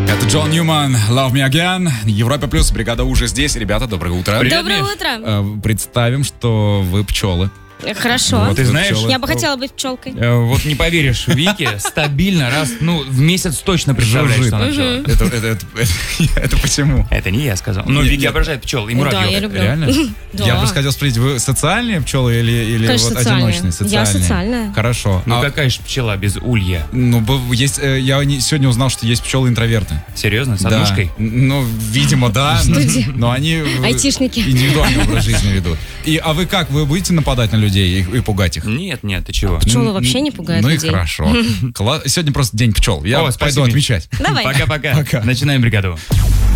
Это Джон Ньюман, Love Me Again, Европа Плюс, бригада уже здесь. Ребята, доброе утро. Привет, Доброе Миш. утро. Представим, что вы пчелы. Хорошо. Вот Ты вы знаешь, пчелы. Я бы хотела быть пчелкой. Вот не поверишь, Вики стабильно раз, в месяц точно представляешь, Жужжит. что она пчела. Это почему? Это не я сказал. Но Нет, Вики нет. обожает пчел, ему Да, радио. я люблю. Реально? Да. Я просто хотел спросить, вы социальные пчелы или Конечно, вот социальные. одиночные? Я социальная. Хорошо. Ну какая ж пчела без улья? Есть, я сегодня узнал, что есть пчелы-интроверты. Серьезно, с Да. однушкой? Ну, видимо, да. Студии. Но они Айтишники. индивидуальный образ жизни ведут. А вы как? Вы будете нападать на людей и пугать их? Нет, ты чего? Пчелы вообще не пугают Ну людей. и хорошо. Сегодня просто день пчел. Я О, пойду спасибо. отмечать. Давай. Пока-пока. Пока. Начинаем бригаду.